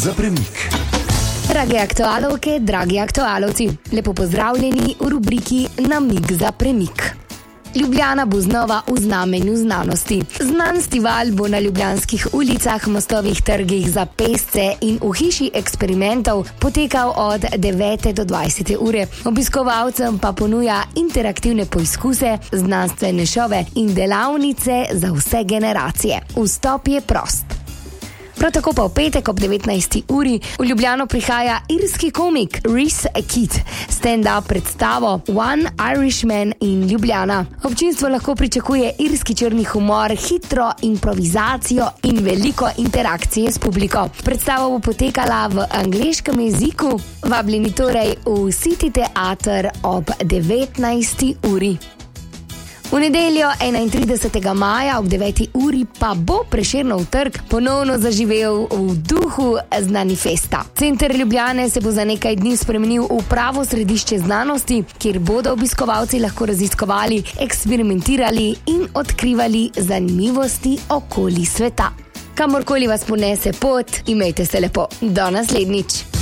za premik. Drage aktualovke, dragi aktualovci, lepo pozdravljeni v rubriki Namig za premik. Ljubljana bo znova v znamenju znanosti. Znanstival bo na ljubljanskih ulicah, mostovih, trgih za pešce in v hiši eksperimentov potekal od 9. do 20. ure. Obiskovalcem pa ponuja interaktivne poizkuse, znanstvene šove in delavnice za vse generacije. Vstop je prost. Prav tako pa v petek ob 19. uri v Ljubljano prihaja irski komik Rhys Kidd, stand-up predstavo One Irishman in Ljubljana. Občinstvo lahko pričakuje irski črni humor, hitro improvizacijo in veliko interakcije s publiko. Predstava bo potekala v angleškem jeziku, vabljeni torej v City Theater ob 19. uri. V nedeljo 31. maja ob 9. uri pa bo Prešernov trg ponovno zaživel v duhu Znanifesta. Center Ljubljane se bo za nekaj dni spremenil v pravo središče znanosti, kjer bodo obiskovalci lahko raziskovali, eksperimentirali in odkrivali zanimivosti okoli sveta. Kamorkoli vas ponese pot, imejte se lepo. Do naslednjič.